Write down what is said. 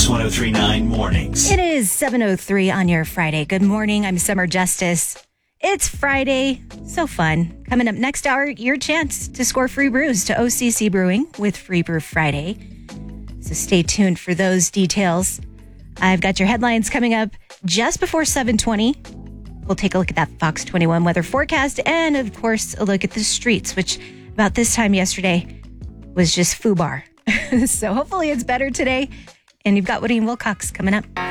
Kicks 103.9 Mornings. It is 7:03 on your Friday. Good morning. I'm Summer Justice. It's Friday. So fun. Coming up next hour, your chance to score free brews to OCC Brewing with Free Brew Friday. So stay tuned for those details. I've got your headlines coming up just before 7:20. We'll take a look at that Fox 21 weather forecast and, of course, a look at the streets, which about this time yesterday was just FUBAR. So hopefully it's better today. And you've got Woody and Wilcox coming up.